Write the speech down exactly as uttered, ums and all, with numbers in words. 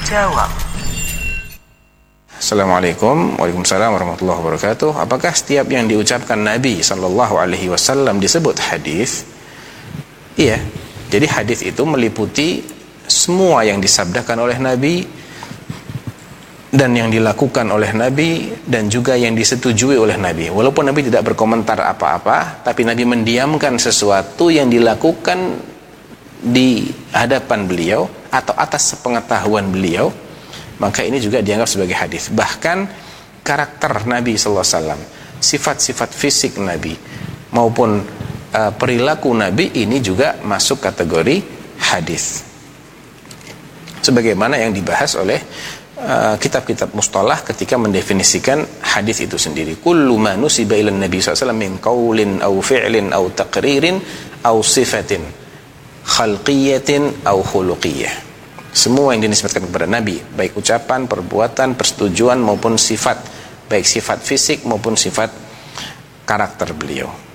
Jawab. Assalamualaikum. Waalaikumsalam warahmatullahi wabarakatuh. Apakah setiap yang diucapkan Nabi sallallahu alaihi wasallam disebut hadis? Iya. Jadi hadis itu meliputi semua yang disabdakan oleh Nabi dan yang dilakukan oleh Nabi dan juga yang disetujui oleh Nabi. Walaupun Nabi tidak berkomentar apa-apa, tapi Nabi mendiamkan sesuatu yang dilakukan di hadapan beliau atau atas sepengetahuan beliau, maka ini juga dianggap sebagai hadis. Bahkan karakter Nabi sallallahu alaihi wasallam, sifat-sifat fisik Nabi maupun uh, perilaku Nabi ini juga masuk kategori hadis. Sebagaimana yang dibahas oleh uh, kitab-kitab mustalah ketika mendefinisikan hadis itu sendiri. Kullu ma nusiba ila Nabi sallallahu alaihi wasallam min qaulin aw fi'lin aw taqririn aw sifatin khalqiyatin aw khuluqiyyah. Semua yang dinisbatkan kepada Nabi, baik ucapan, perbuatan, persetujuan maupun sifat, baik sifat fisik maupun sifat karakter beliau.